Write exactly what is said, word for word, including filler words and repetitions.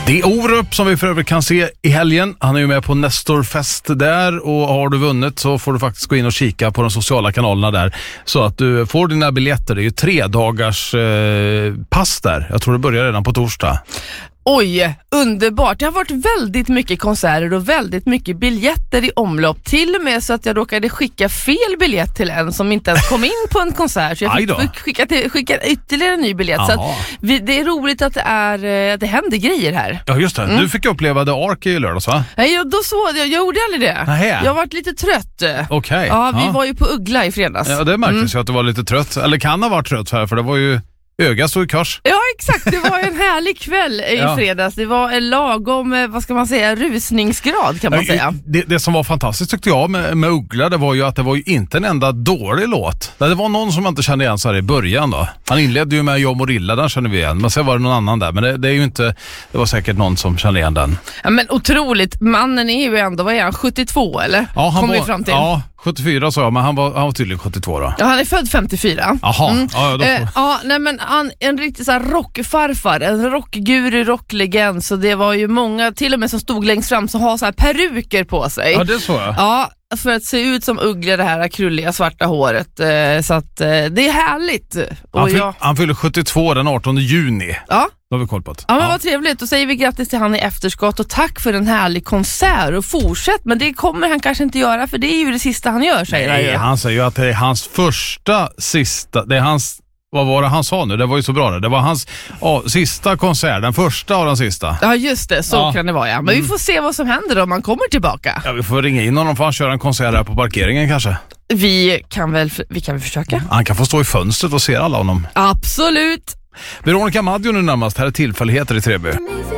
Det är Orup som vi för övrigt kan se i helgen. Han är ju med på Nestorfest där, och har du vunnit så får du faktiskt gå in och kika på de sociala kanalerna där så att du får dina biljetter. Det är ju tre dagars eh, pass där. Jag tror det börjar redan på torsdag. Oj, underbart. Det har varit väldigt mycket konserter och väldigt mycket biljetter i omlopp. Till och med så att jag råkade skicka fel biljett till en som inte ens kom in på en konsert. Så jag fick, fick skicka, till, skicka ytterligare en ny biljett. Så att vi, det är roligt att det, är, det händer grejer här. Ja, just det. Mm. Du fick uppleva The Ark i lördags, va? Nej, då så, jag, jag gjorde aldrig det. Nähe. Jag har varit lite trött. Okej. Okay. Ja, vi ja. var ju på Uggla i fredags. Ja, det märktes ju mm. att du var lite trött. Eller kan ha varit trött här, för det var ju... Öga stod i kors. Ja, exakt. Det var en härlig kväll i ja. fredags. Det var en lagom, vad ska man säga, rusningsgrad kan man ja, säga. Det, det som var fantastiskt tyckte jag med, med Uggla, det var ju att det var ju inte en enda dålig låt. Det var någon som man inte kände igen så här i början då. Han inledde ju med Jag Morilla, den kände vi igen. Men sen var det någon annan där. Men det, det är ju inte, det var säkert någon som kände igen den. Ja, men otroligt. Mannen är ju ändå, vad är han, sjuttiotvå eller? Ja, han kom var, vi fram till. Ja, sjuttiofyra sa jag, men han var, han var tydligen sjuttiotvå då. Ja, han är född femtiofyra. Jaha, mm. ja, då får... eh, ja, nej men han en riktig så här rockfarfar, en rockguru, rocklegend, så det var ju många, till och med som stod längst fram, som har så här peruker på sig. Ja, det så jag. Ja, för att se ut som Uggla, det här krulliga svarta håret. Eh, så att eh, det är härligt. Och han, fyll, jag... han fyller sjuttiotvå den artonde juni. Ja. Då har vi koll på det. Ja, men vad trevligt. Då säger vi grattis till han i efterskott och tack för en härlig konsert och fortsätt. Men det kommer han kanske inte göra, för det är ju det sista han gör, säger Nej, han. han säger ju att det är hans första, sista, det är hans, vad var det han sa nu? Det var ju så bra det. Det var hans ja, sista konsert, den första och den sista. Ja, just det. Så ja. kan det vara, ja. Men mm. vi får se vad som händer om man kommer tillbaka. Ja, vi får ringa in honom för han kör en konsert här på parkeringen kanske. Vi kan väl, vi kan väl försöka. Han kan få stå i fönstret och se alla honom. Absolut. Veronica Maggio nu närmast, här är tillfälligheter i Treby.